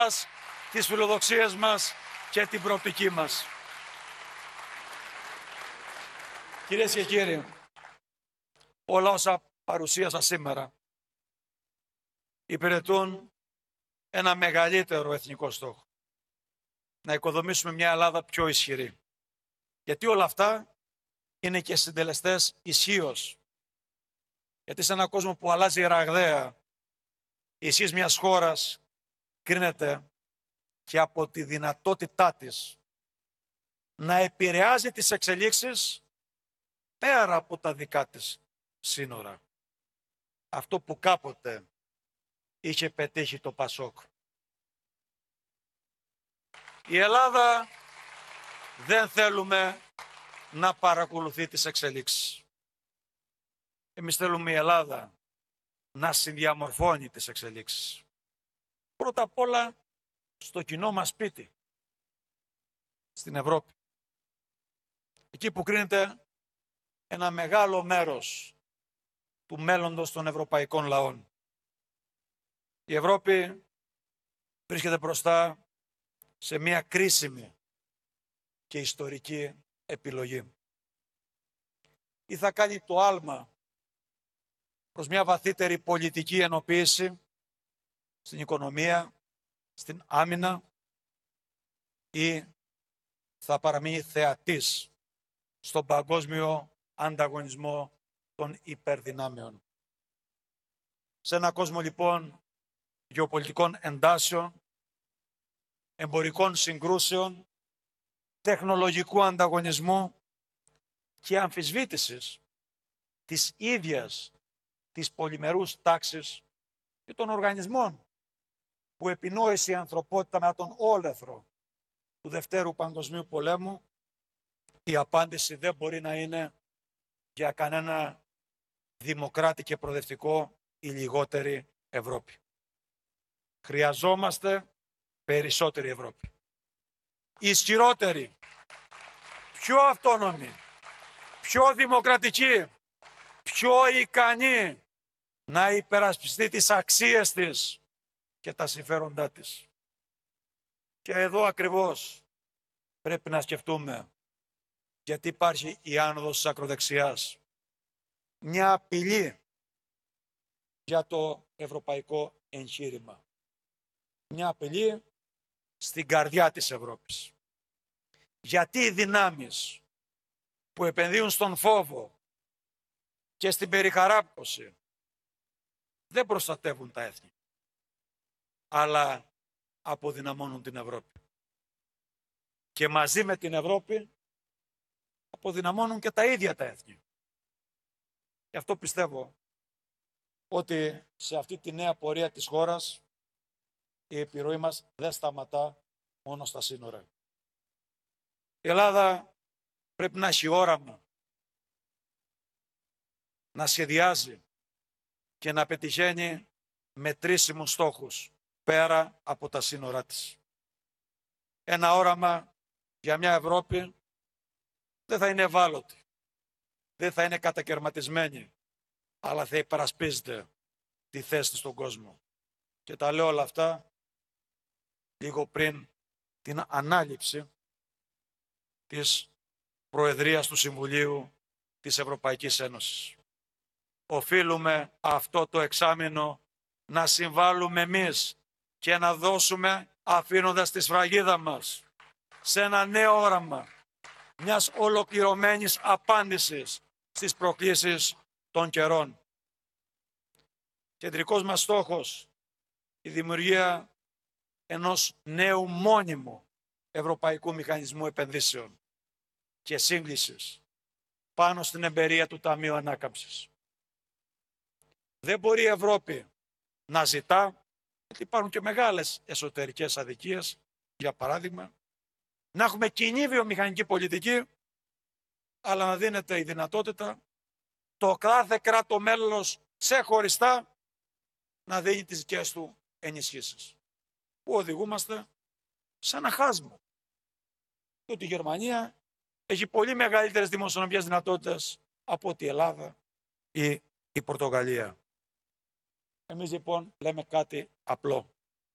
τις φιλοδοξίες μας και την προοπτική μας. Κυρίες και κύριοι, όλα όσα παρουσίασα σήμερα υπηρετούν ένα μεγαλύτερο εθνικό στόχο. Να οικοδομήσουμε μια Ελλάδα πιο ισχυρή. Γιατί όλα αυτά είναι και συντελεστές ισχύως. Γιατί σε έναν κόσμο που αλλάζει ραγδαία, η ισχύς μιας χώρας κρίνεται και από τη δυνατότητά της να επηρεάζει τις εξελίξεις πέρα από τα δικά της σύνορα. Αυτό που κάποτε είχε πετύχει το Πασόκ. Η Ελλάδα δεν θέλουμε να παρακολουθεί τις εξελίξεις. Εμείς θέλουμε η Ελλάδα να συνδιαμορφώνει τις εξελίξεις. Πρώτα απ' όλα στο κοινό μας σπίτι, στην Ευρώπη. Εκεί που κρίνεται ένα μεγάλο μέρος του μέλλοντος των ευρωπαϊκών λαών. Η Ευρώπη βρίσκεται μπροστά σε μια κρίσιμη και ιστορική επιλογή. Ή θα κάνει το άλμα προς μια βαθύτερη πολιτική ενοποίηση στην οικονομία, στην άμυνα, ή θα παραμείνει θεατής στον παγκόσμιο ανταγωνισμό των υπερδυνάμεων. Σε ένα κόσμο λοιπόν γεωπολιτικών εντάσεων, εμπορικών συγκρούσεων, τεχνολογικού ανταγωνισμού και αμφισβήτησης της ίδιας της πολυμερούς τάξης και των οργανισμών που επινόησε η ανθρωπότητα μετά τον όλεθρο του Δευτέρου Παγκοσμίου Πολέμου, η απάντηση δεν μπορεί να είναι για κανένα δημοκράτη και προοδευτικό η λιγότερη Ευρώπη. Χρειαζόμαστε περισσότερη Ευρώπη. Ισχυρότερη, πιο αυτόνομη, πιο δημοκρατική, πιο ικανή να υπερασπιστεί τις αξίες της και τα συμφέροντά της. Και εδώ ακριβώς πρέπει να σκεφτούμε γιατί υπάρχει η άνοδος της ακροδεξιάς. Μια απειλή για το ευρωπαϊκό εγχείρημα. Μια απειλή στην καρδιά της Ευρώπης. Γιατί οι δυνάμεις που επενδύουν στον φόβο και στην περιχαράπτωση δεν προστατεύουν τα έθνη, αλλά αποδυναμώνουν την Ευρώπη. Και μαζί με την Ευρώπη αποδυναμώνουν και τα ίδια τα έθνη. Γι' αυτό πιστεύω ότι σε αυτή τη νέα πορεία της χώρας η επιρροή μας δεν σταματά μόνο στα σύνορα. Η Ελλάδα πρέπει να έχει όραμα, να σχεδιάζει και να πετυχαίνει μετρήσιμους στόχους πέρα από τα σύνορά της. Ένα όραμα για μια Ευρώπη δεν θα είναι ευάλωτη, δεν θα είναι κατακερματισμένη, αλλά θα υπερασπίζεται τη θέση της στον κόσμο. Και τα λέω όλα αυτά λίγο πριν την ανάληψη της Προεδρίας του Συμβουλίου της Ευρωπαϊκής Ένωσης. Οφείλουμε αυτό το εξάμηνο να συμβάλλουμε εμείς και να δώσουμε, αφήνοντας τη σφραγίδα μας, σε ένα νέο όραμα μιας ολοκληρωμένης απάντησης στις προκλήσεις των καιρών. Κεντρικός μας στόχος, η δημιουργία ενός νέου μόνιμου Ευρωπαϊκού Μηχανισμού Επενδύσεων και Σύγκλησης πάνω στην εμπειρία του Ταμείου Ανάκαμψης. Δεν μπορεί η Ευρώπη να ζητά, γιατί υπάρχουν και μεγάλες εσωτερικές αδικίες, για παράδειγμα, να έχουμε κοινή βιομηχανική πολιτική, αλλά να δίνεται η δυνατότητα το κάθε κράτο μέλος ξεχωριστά να δίνει τις δικές του ενισχύσεις. Που οδηγούμαστε σε ένα χάσμα. Ότι η Γερμανία έχει πολύ μεγαλύτερες δημοσιονομικές δυνατότητες από ότι η Ελλάδα ή η Πορτογαλία. Εμείς λοιπόν λέμε κάτι απλό.